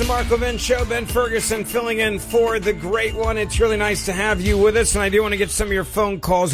the Mark Levin Show. Ben Ferguson filling in for the great one. It's really nice to have you with us, and I do want to get some of your phone calls.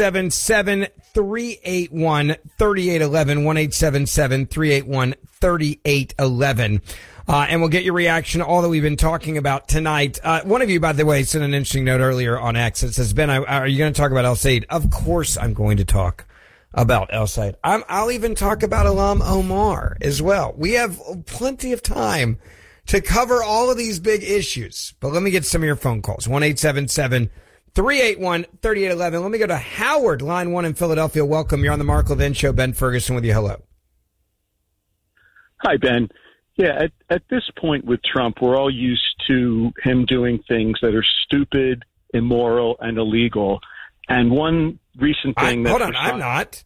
1-877-381-3811, 1-877-381-3811. And we'll get your reaction to all that we've been talking about tonight. One of you, by the way, sent an interesting note earlier on X. It says, Ben, are you going to talk about El Sayed? Of course I'm going to talk about El Sayed. I'll even talk about Ilham Omar as well. We have plenty of time to cover all of these big issues. But let me get some of your phone calls. 1-877-381-3811. Let me go to Howard, line 1 in Philadelphia. Welcome. You're on the Mark Levin Show. Ben Ferguson with you. Hello. Hi, Ben. Yeah, at this point with Trump, we're all used to him doing things that are stupid, immoral, and illegal. And one recent thing hold on, I'm not.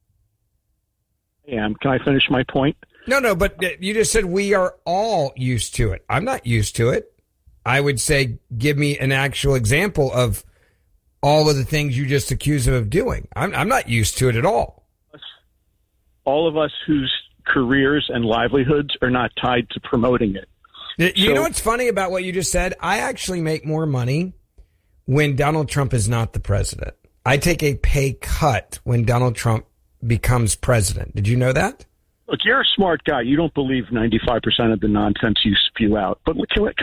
I am. Can I finish my point? No, but you just said we are all used to it. I'm not used to it. I would say give me an actual example of all of the things you just accuse him of doing. I'm not used to it at all. All of us whose careers and livelihoods are not tied to promoting it. You know what's funny about what you just said? I actually make more money when Donald Trump is not the president. I take a pay cut when Donald Trump becomes president. Did you know that? Look, you're a smart guy. You don't believe 95% of the nonsense you spew out. But can